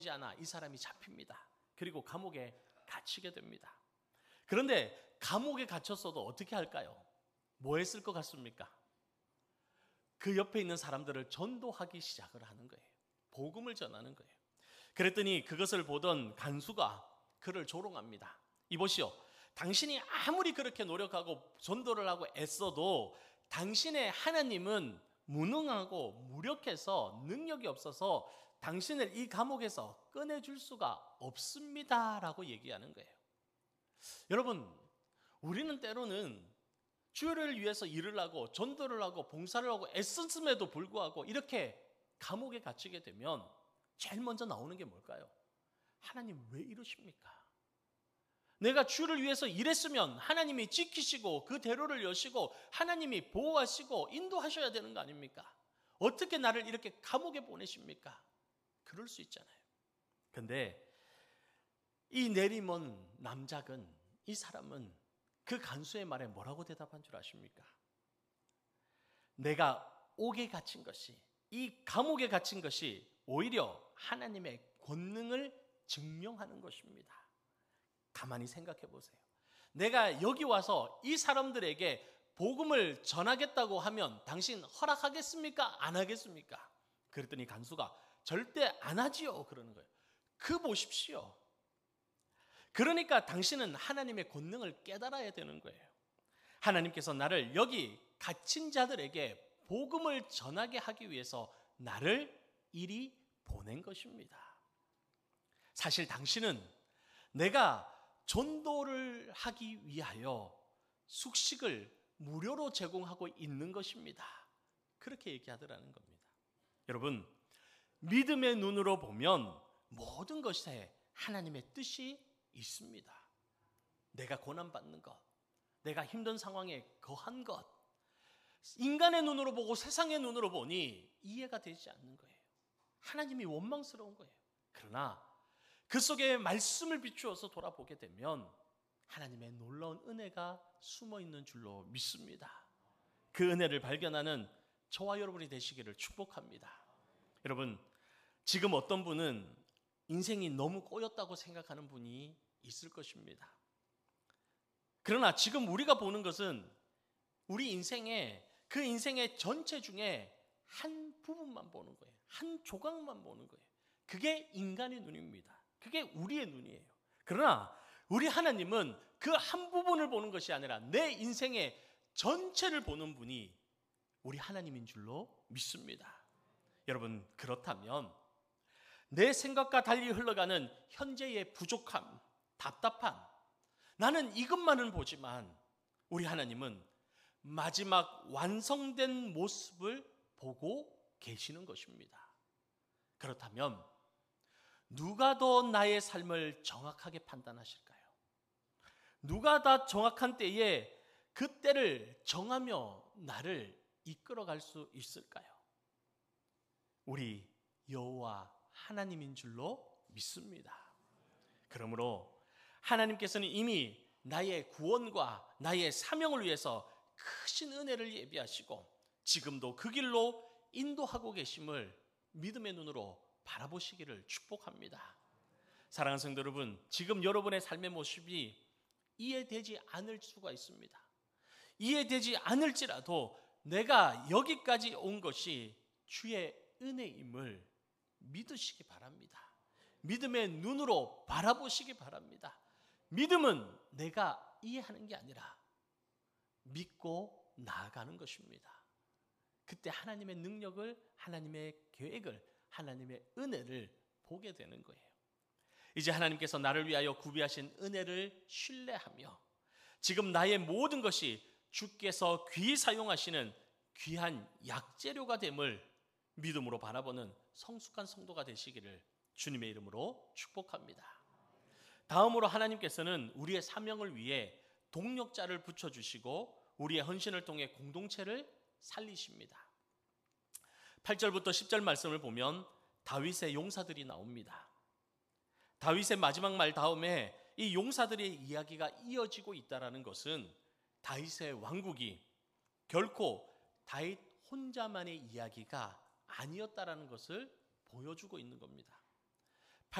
않아 이 사람이 잡힙니다. 그리고 감옥에 갇히게 됩니다. 그런데 감옥에 갇혔어도 어떻게 할까요? 뭐 했을 것 같습니까? 그 옆에 있는 사람들을 전도하기 시작을 하는 거예요. 복음을 전하는 거예요. 그랬더니 그것을 보던 간수가 그를 조롱합니다. 이보시오, 당신이 아무리 그렇게 노력하고 전도를 하고 애써도 당신의 하나님은 무능하고 무력해서 능력이 없어서 당신을 이 감옥에서 꺼내줄 수가 없습니다 라고 얘기하는 거예요. 여러분, 우리는 때로는 주를 위해서 일을 하고 전도를 하고 봉사를 하고 애썼음에도 불구하고 이렇게 감옥에 갇히게 되면 제일 먼저 나오는 게 뭘까요? 하나님 왜 이러십니까? 내가 주를 위해서 일했으면 하나님이 지키시고 그 대로를 여시고 하나님이 보호하시고 인도하셔야 되는 거 아닙니까? 어떻게 나를 이렇게 감옥에 보내십니까? 그럴 수 있잖아요. 근데 이 내리먼 남작은, 이 사람은 그 간수의 말에 뭐라고 대답한 줄 아십니까? 내가 옥에 갇힌 것이, 이 감옥에 갇힌 것이 오히려 하나님의 권능을 증명하는 것입니다. 가만히 생각해 보세요. 내가 여기 와서 이 사람들에게 복음을 전하겠다고 하면 당신 허락하겠습니까? 안 하겠습니까? 그랬더니 간수가 절대 안 하지요 그러는 거예요. 그 보십시오. 그러니까 당신은 하나님의 권능을 깨달아야 되는 거예요. 하나님께서 나를 여기 갇힌 자들에게 복음을 전하게 하기 위해서 나를 이리 보낸 것입니다. 사실 당신은 내가 전도를 하기 위하여 숙식을 무료로 제공하고 있는 것입니다. 그렇게 얘기하더라는 겁니다. 여러분, 믿음의 눈으로 보면 모든 것에 하나님의 뜻이 있습니다. 내가 고난받는 것, 내가 힘든 상황에 거한 것, 인간의 눈으로 보고 세상의 눈으로 보니 이해가 되지 않는 거예요. 하나님이 원망스러운 거예요. 그러나 그 속에 말씀을 비추어서 돌아보게 되면 하나님의 놀라운 은혜가 숨어 있는 줄로 믿습니다. 그 은혜를 발견하는 저와 여러분이 되시기를 축복합니다. 여러분, 지금 어떤 분은 인생이 너무 꼬였다고 생각하는 분이 있을 것입니다. 그러나 지금 우리가 보는 것은 우리 인생의 그 인생의 전체 중에 한 부분만 보는 거예요. 한 조각만 보는 거예요. 그게 인간의 눈입니다. 그게 우리의 눈이에요. 그러나 우리 하나님은 그 한 부분을 보는 것이 아니라 내 인생의 전체를 보는 분이 우리 하나님인 줄로 믿습니다. 여러분, 그렇다면 내 생각과 달리 흘러가는 현재의 부족함, 답답함, 나는 이것만은 보지만 우리 하나님은 마지막 완성된 모습을 보고 계시는 것입니다. 그렇다면 누가 더 나의 삶을 정확하게 판단하실까요? 누가 다 정확한 때에 그 때를 정하며 나를 이끌어갈 수 있을까요? 우리 여호와 하나님인 줄로 믿습니다. 그러므로 하나님께서는 이미 나의 구원과 나의 사명을 위해서 크신 은혜를 예비하시고 지금도 그 길로 인도하고 계심을 믿음의 눈으로 바라보시기를 축복합니다. 사랑하는 성도 여러분, 지금 여러분의 삶의 모습이 이해되지 않을 수가 있습니다. 이해되지 않을지라도 내가 여기까지 온 것이 주의 은혜임을 믿으시기 바랍니다. 믿음의 눈으로 바라보시기 바랍니다. 믿음은 내가 이해하는 게 아니라 믿고 나아가는 것입니다. 그때 하나님의 능력을, 하나님의 계획을, 하나님의 은혜를 보게 되는 거예요. 이제 하나님께서 나를 위하여 구비하신 은혜를 신뢰하며 지금 나의 모든 것이 주께서 귀히 사용하시는 귀한 약재료가 됨을 믿음으로 바라보는 성숙한 성도가 되시기를 주님의 이름으로 축복합니다. 다음으로 하나님께서는 우리의 사명을 위해 동력자를 붙여주시고 우리의 헌신을 통해 공동체를 살리십니다. 8절부터 10절 말씀을 보면 다윗의 용사들이 나옵니다. 다윗의 마지막 말 다음에 이 용사들의 이야기가 이어지고 있다는 것은 다윗의 왕국이 결코 다윗 혼자만의 이야기가 아니었다라는 것을 보여주고 있는 겁니다.